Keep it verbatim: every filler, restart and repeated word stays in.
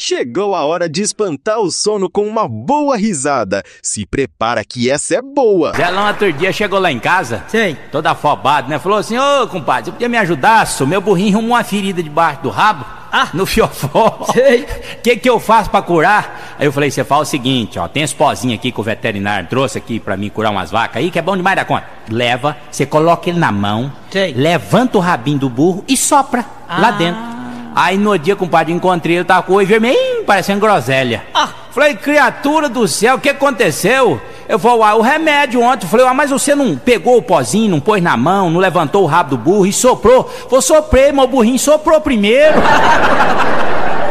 Chegou a hora de espantar o sono com uma boa risada. Se prepara que essa é boa. Zelão outro dia chegou lá em casa, Sei. todo afobado, né? Falou assim: ô compadre, você podia me ajudar? Só meu burrinho arrumou uma ferida debaixo do rabo, Ah. no fiofó. Sei. O que que eu faço pra curar? Aí eu falei: você fala o seguinte, ó, tem esse pozinho aqui que o veterinário trouxe aqui pra mim curar umas vacas aí, que é bom demais da conta. Leva, você coloca ele na mão, Sei. levanta o rabinho do burro e sopra Ah. lá dentro. Aí no dia, compadre, encontrei ele, tava com o olho vermelho, parecendo groselha. Ah. Falei: criatura do céu, o que aconteceu? Eu falei: ah, o remédio ontem. Falei: ah, mas você não pegou o pozinho, não pôs na mão, não levantou o rabo do burro e soprou? Vou soprei, meu burrinho soprou primeiro.